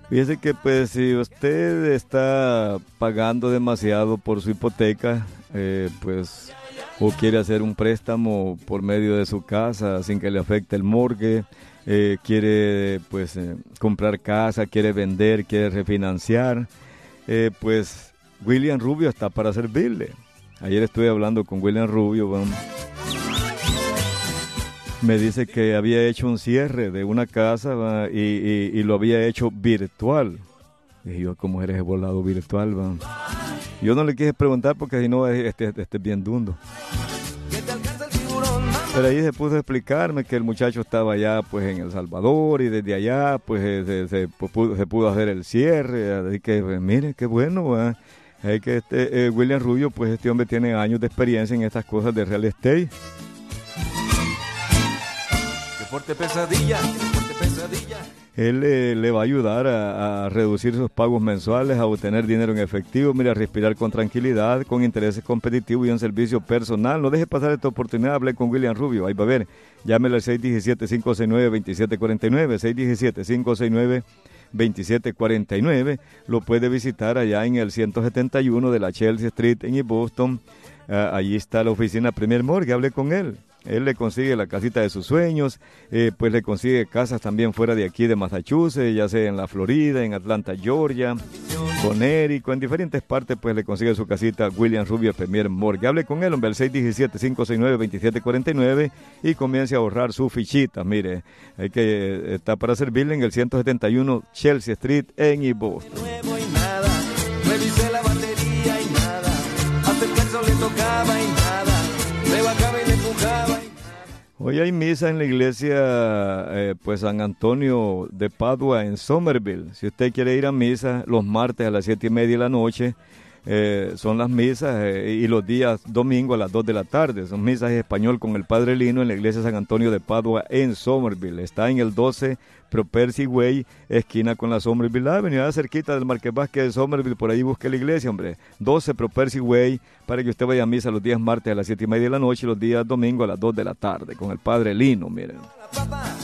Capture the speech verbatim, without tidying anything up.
Fíjese que pues si usted está pagando demasiado por su hipoteca, eh, pues o quiere hacer un préstamo por medio de su casa sin que le afecte el mortgage, eh, quiere pues eh, comprar casa, quiere vender, quiere refinanciar, eh, pues William Rubio está para servirle. Ayer estuve hablando con William Rubio, bueno, me dice que había hecho un cierre de una casa, ¿va? Y, y, y lo había hecho virtual. Dije yo, ¿cómo eres volado virtual? ¿Va? Yo no le quise preguntar porque si no, este, este es bien dundo. Pero ahí se puso a explicarme que el muchacho estaba allá pues en El Salvador y desde allá pues se, se, pudo, se pudo hacer el cierre. Así que pues, mire, qué bueno, ¿va? Es que este, eh, William Rubio, pues este hombre tiene años de experiencia en estas cosas de real estate. Qué fuerte pesadilla, qué fuerte pesadilla. Él eh, le va a ayudar a, a reducir sus pagos mensuales, a obtener dinero en efectivo, mira, a respirar con tranquilidad, con intereses competitivos y un servicio personal. No deje pasar esta oportunidad, hablé con William Rubio, ahí va a ver, llámele al seis uno siete, cinco seis nueve, dos siete cuatro nueve, seis uno siete, cinco seis nueve, dos siete cuatro nueve, lo puede visitar allá en el ciento setenta y uno de la Chelsea Street en East Boston, uh, allí está la oficina Premier Mortgage, hablé con él. Él le consigue la casita de sus sueños, eh, pues le consigue casas también fuera de aquí de Massachusetts, ya sea en la Florida, en Atlanta, Georgia, Connecticut, en diferentes partes, pues le consigue su casita William Rubio Premier Mortgage. Hable con él, hombre, al seis uno siete, cinco seis nueve, dos siete cuatro nueve y comience a ahorrar su fichita. Mire, hay que eh, está para servirle en el ciento setenta y uno Chelsea Street en East Boston. Nuevo y nada, revisé la batería y nada, hasta el peso le tocaba y nada, le bajaba y le empujaba. Hoy hay misa en la iglesia eh, pues San Antonio de Padua en Somerville. Si usted quiere ir a misa los martes a las siete y media de la noche, eh, son las misas eh, y los días domingo a las dos de la tarde. Son misas en español con el Padre Lino en la iglesia San Antonio de Padua en Somerville. Está en el doce Propercy Way, esquina con la Somerville Avenue, cerquita del Marqués Vázquez de Somerville, por ahí busque la iglesia, hombre. doce Propercy Way, para que usted vaya a misa los días martes a las siete y media de la noche y los días domingo a las dos de la tarde, con el Padre Lino, miren.